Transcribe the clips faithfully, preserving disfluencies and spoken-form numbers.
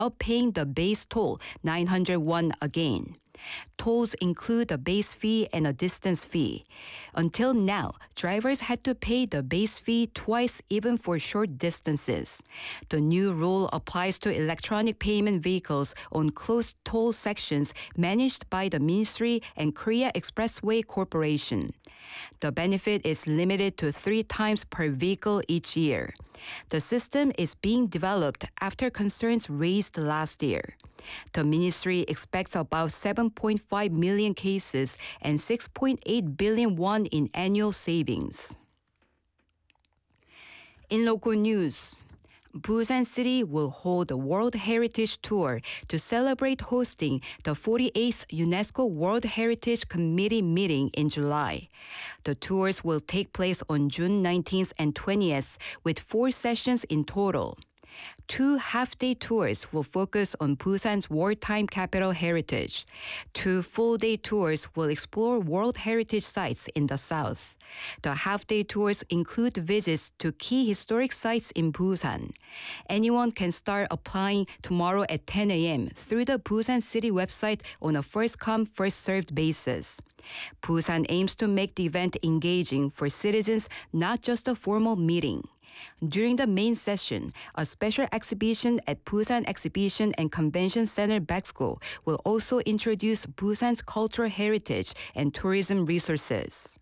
paying the base toll nine hundred won again. Tolls include a base fee and a distance fee. Until now, drivers had to pay the base fee twice even for short distances. The new rule applies to electronic payment vehicles on closed toll sections managed by the Ministry and Korea Expressway Corporation. The benefit is limited to three times per vehicle each year. The system is being developed after concerns raised last year. The ministry expects about seven point five million cases and six point eight billion won in annual savings. In local news, Busan City will hold a World Heritage Tour to celebrate hosting the forty-eighth UNESCO World Heritage Committee meeting in July. The tours will take place on June nineteenth and twentieth, with four sessions in total. Two half-day tours will focus on Busan's wartime capital heritage. Two full-day tours will explore World Heritage sites in the south. The half-day tours include visits to key historic sites in Busan. Anyone can start applying tomorrow at ten a.m. through the Busan City website on a first-come, first-served basis. Busan aims to make the event engaging for citizens, not just a formal meeting. During the main session, a special exhibition at Busan Exhibition and Convention Center Bexco will also introduce Busan's cultural heritage and tourism resources.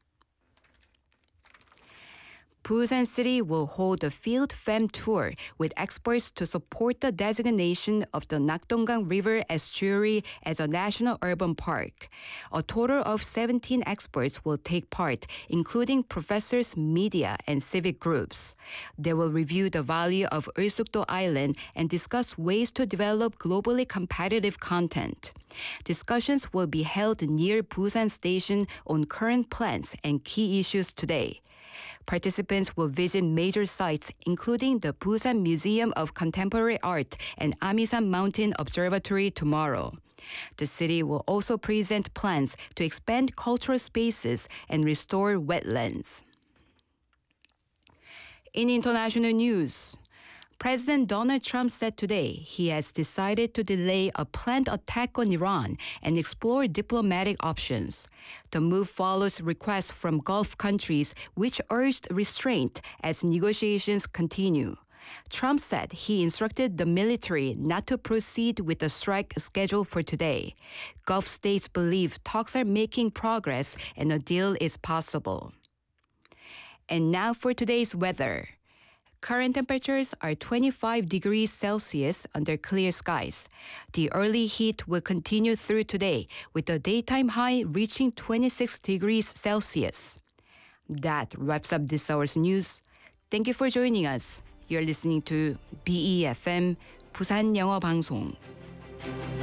Busan City will hold a Field Fem Tour with experts to support the designation of the Nakdonggang River Estuary as a national urban park. A total of seventeen experts will take part, including professors, media, and civic groups. They will review the value of Eulsukdo Island and discuss ways to develop globally competitive content. Discussions will be held near Busan Station on current plans and key issues today. Participants will visit major sites, including the Busan Museum of Contemporary Art and Amisan Mountain Observatory tomorrow. The city will also present plans to expand cultural spaces and restore wetlands. In international news, President Donald Trump said today he has decided to delay a planned attack on Iran and explore diplomatic options. The move follows requests from Gulf countries which urged restraint as negotiations continue. Trump said he instructed the military not to proceed with the strike scheduled for today. Gulf states believe talks are making progress and a deal is possible. And now for today's weather. Current temperatures are twenty-five degrees Celsius under clear skies. The early heat will continue through today, with the daytime high reaching twenty-six degrees Celsius. That wraps up this hour's news. Thank you for joining us. You're listening to B E F M, 부산 영어 방송.